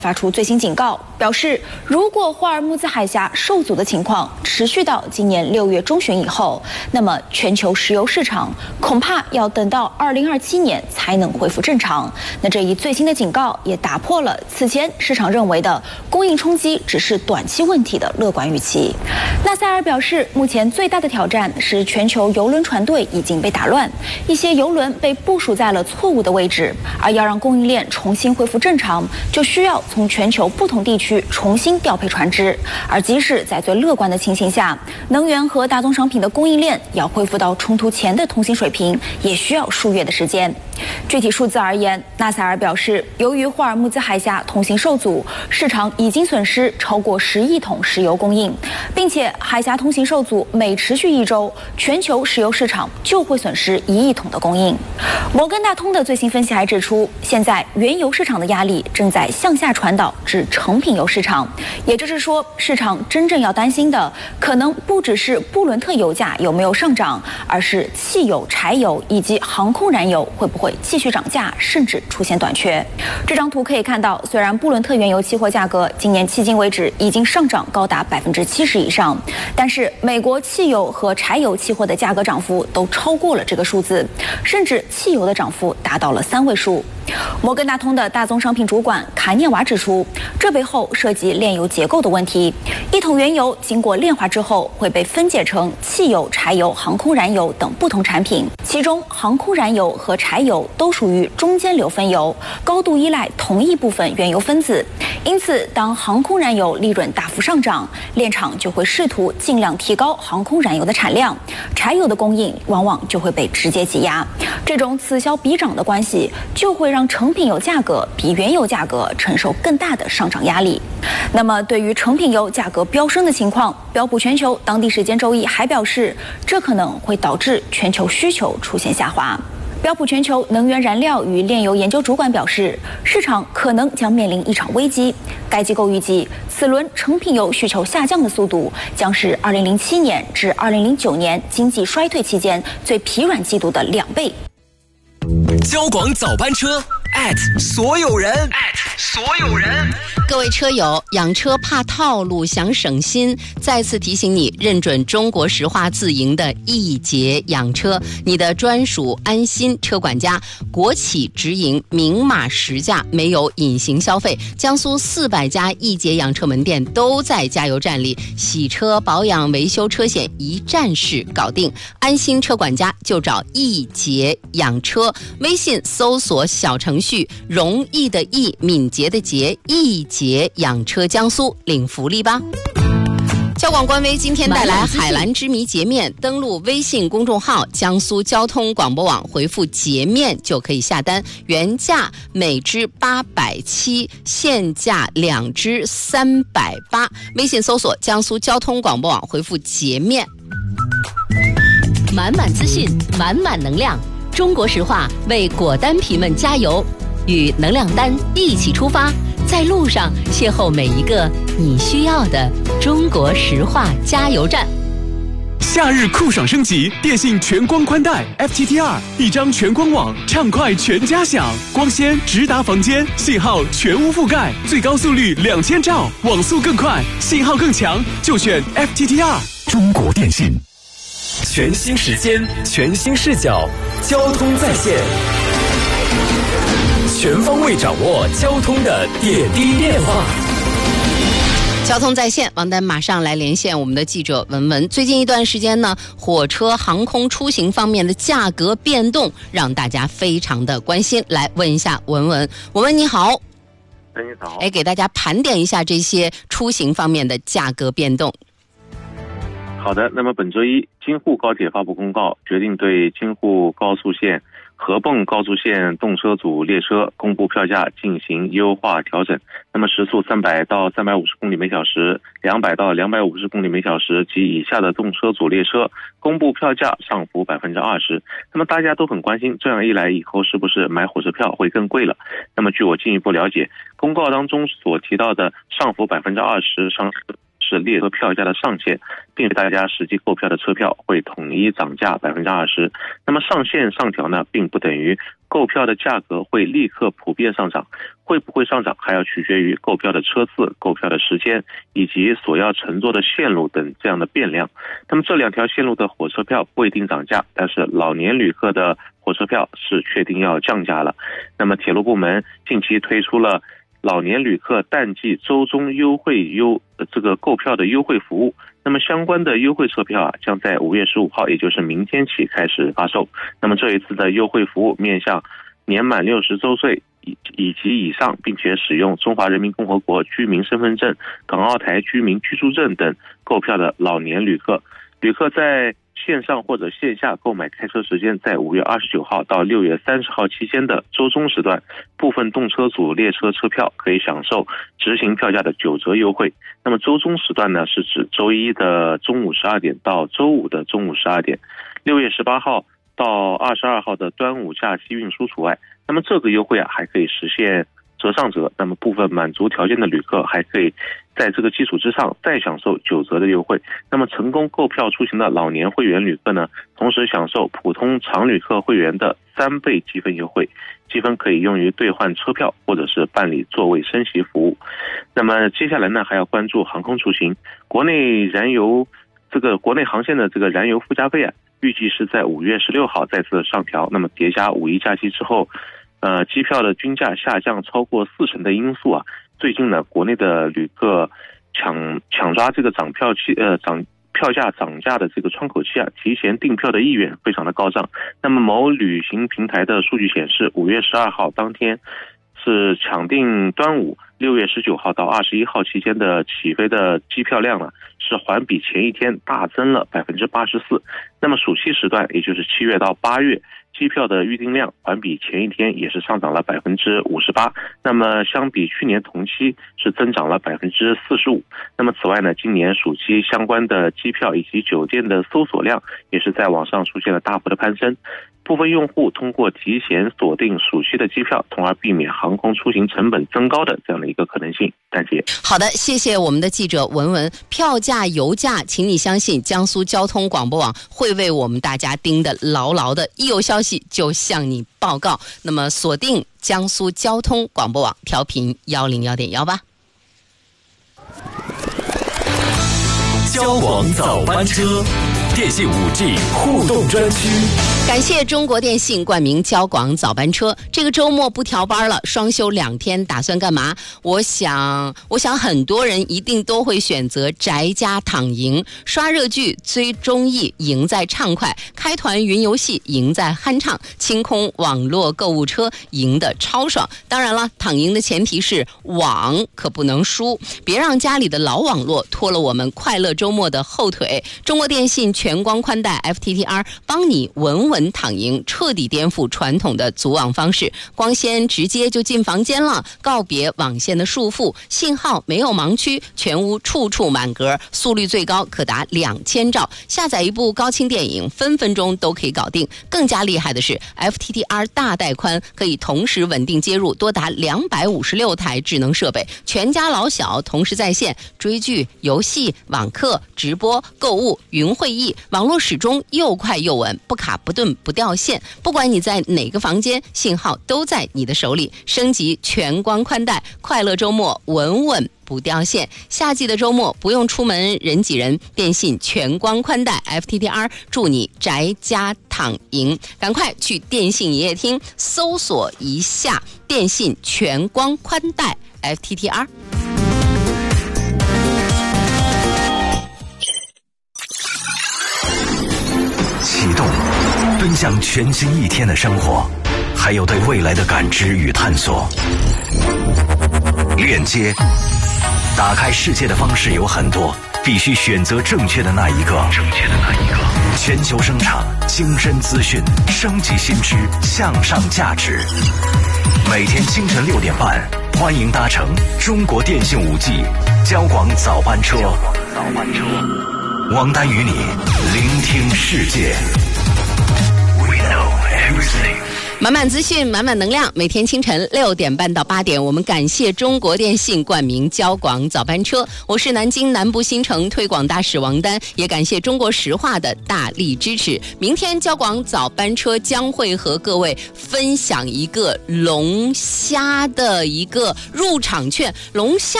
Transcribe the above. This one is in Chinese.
发出最新警告，表示如果霍尔木兹海峡受阻的情况持续到今年6月中旬以后，那么全球石油市场恐怕要等到2027年才能恢复正常。那这一最新的警告也打破了此前市场认为的供应冲击只是短期问题的乐观预期。纳塞尔表示，目前最大的挑战是全球邮轮船队已经被打乱，一些邮轮被部署在了错误的位置，而要让供应链重新恢复正常，就需要从全球不同地区重新调配船只，而即使在最乐观的情形下，能源和大宗商品的供应链要恢复到冲突前的通行水平，也需要数月的时间。具体数字而言，纳塞尔表示，由于霍尔木兹海峡通行受阻，市场已经损失超过10亿桶石油供应，并且海峡通行受阻每持续1周，全球石油市场就会损失1亿桶的供应。摩根大通的最新分析还指出，现在原油市场的压力正在向下传导至成品油市场，也就是说，市场真正要担心的可能不只是布伦特油价有没有上涨，而是汽油、柴油以及航空燃油会不会继续涨价，甚至出现短缺。这张图可以看到，虽然布伦特原油期货价格今年迄今为止已经上涨高达70%以上，但是美国汽油和柴油期货的价格涨幅都超过了这个数字，甚至汽油的涨幅达到了3位数。摩根大通的大宗商品主管卡涅瓦指出，这背后涉及炼油结构的问题。一桶原油经过炼化之后会被分解成汽油、柴油、航空燃油等不同产品，其中航空燃油和柴油都属于中间流分油，高度依赖同一部分原油分子。因此，当航空燃油利润大幅上涨，炼厂就会试图尽量提高航空燃油的产量，柴油的供应往往就会被直接挤压。这种此消彼长的关系就会让成品油价格比原油价格承受更大的上涨压力。那么对于成品油价格飙升的情况，标普全球当地时间周一还表示，这可能会导致全球需求出现下滑。标普全球能源燃料与炼油研究主管表示，市场可能将面临一场危机。该机构预计，此轮成品油需求下降的速度将是2007年至2009年经济衰退期间最疲软季度的2倍。 交广早班车所有人， 各位车友，养车怕套路，想省心，再次提醒你，认准中国石化自营的易捷养车，你的专属安心车管家，国企直营，明码实价，没有隐形消费。江苏400家易捷养车门店都在加油站里，洗车、保养、维修车险一站式搞定。安心车管家就找易捷养车，微信搜索小程序容易的易，敏捷的捷，易捷养车江苏，领福利吧。交广官微今天带来海蓝之谜截面，登录微信公众号江苏交通广播网，回复截面就可以下单，原价每只870，现价2只380。微信搜索江苏交通广播网，回复截面。 满满资讯，满满能量，中国石化为果丹皮们加油，与能量丹一起出发，在路上邂逅每一个你需要的中国石化加油站。 夏日酷爽升级，电信全光宽带 FTTR， 一张全光网，畅快全家享，光纤直达房间，信号全屋覆盖，最高速率2000兆，网速更快，信号更强，就选 FTTR。中国电信。全新时间，全新视角，交通在线，全方位掌握交通的点滴变化。 交通在线，王丹马上来连线我们的记者文文。最近一段时间呢，火车、航空出行方面的价格变动让大家非常的关心。来问一下文文，文文你好。 你好。 给大家盘点一下这些出行方面的价格变动。 好的，那么本周一，京沪高铁发布公告，决定对京沪高速线、合泵高速线动车组列车公布票价进行优化调整。那么时速300到350公里每小时、200到250公里每小时及以下的动车组列车公布票价上浮20%。那么大家都很关心，这样一来以后是不是买火车票会更贵了？那么据我进一步了解，公告当中所提到的上浮20% 是列车票价的上限，并且大家实际购票的车票会统一涨价20%。那么上限上调呢，并不等于购票的价格会立刻普遍上涨，会不会上涨还要取决于购票的车次、购票的时间以及所要乘坐的线路等这样的变量。那么这2条线路的火车票不一定涨价，但是老年旅客的火车票是确定要降价了。那么铁路部门近期推出了老年旅客淡季周中购票的优惠服务。那么相关的优惠车票将在5月15号，也就是明天起开始发售。那么这一次的优惠服务面向年满60周岁以及以上，并且使用中华人民共和国居民身份证、港澳台居民居住证等购票的老年旅客。旅客在线上或者线下购买开车时间在5月29号到6月30号期间的周中时段，部分动车组列车车票可以享受执行票价的9折优惠。那么周中时段呢，是指周一的中午12点到周五的中午12点，6月18号到22号的端午假期运输除外。那么这个优惠还可以实现折上折，那么部分满足条件的旅客还可以在这个基础之上再享受9折的优惠。那么成功购票出行的老年会员旅客呢，同时享受普通常旅客会员的3倍积分优惠，积分可以用于兑换车票或者是办理座位升席服务。那么接下来呢，还要关注航空出行，国内航线的这个燃油附加费预计是在5月16号再次上调。那么叠加5一假期之后，机票的均价下降超过40%的因素最近呢，国内的旅客抢抓这个票价涨价的这个窗口期提前订票的意愿非常的高涨。那么某旅行平台的数据显示，5月12号当天是抢订端午6月19号到21号期间的起飞的机票量是环比前一天大增了84%。那么暑期时段，也就是7月到8月，机票的预订量环比前一天也是上涨了58%。那么相比去年同期是增长了45%。那么此外呢，今年暑期相关的机票以及酒店的搜索量也是在网上出现了大幅的攀升。部分用户通过提前锁定暑期的机票，从而避免航空出行成本增高的这样的一个可能性。丹姐， 好的，谢谢我们的记者文文。票价、油价，请你相信江苏交通广播网会为我们大家盯得牢牢的，一有消息就向你报告。那么锁定江苏交通广播网，调频101.1吧。 交广早班车，电信5G 互动专区。 感谢中国电信冠名交广早班车。这个周末不调班了，双休2天，打算干嘛？我想很多人一定都会选择宅家躺赢，刷热剧、追综艺，赢在畅快；开团云游戏，赢在酣畅；清空网络购物车，赢得超爽。当然了，躺赢的前提是网可不能输，别让家里的老网络拖了我们快乐周末的后腿。中国电信全光宽带 FTTR 帮你稳稳躺赢，彻底颠覆传统的组网方式。光纤直接就进房间了，告别网线的束缚，信号没有盲区，全屋处处满格，速率最高可达2000兆。下载一部高清电影分分钟都可以搞定。更加厉害的是 FTTR 大带宽可以同时稳定接入多达256台智能设备，全家老小同时在线追剧、游戏、网课、直播、购物、云会议，网络始终又快又稳，不卡不顿不掉线。不管你在哪个房间，信号都在你的手里。升级全光宽带，快乐周末稳稳不掉线。夏季的周末不用出门人挤人，电信全光宽带 FTTR 祝你宅家躺赢。赶快去电信营业厅搜索一下电信全光宽带 FTTR。 启动，奔向全新一天的生活，还有对未来的感知与探索。链接，打开世界的方式有很多，必须选择正确的那一个。全球生产，精深资讯，升级新知，向上价值。每天清晨6点半，欢迎搭乘中国电信5G 交广早班车。王丹与你聆听世界。We know everything. 满满资讯，满满能量。每天清晨6点半到8点，我们感谢中国电信冠名交广早班车。我是南京南部新城推广大使王丹，也感谢中国石化的大力支持。明天交广早班车将会和各位分享一个龙虾的一个入场券，龙虾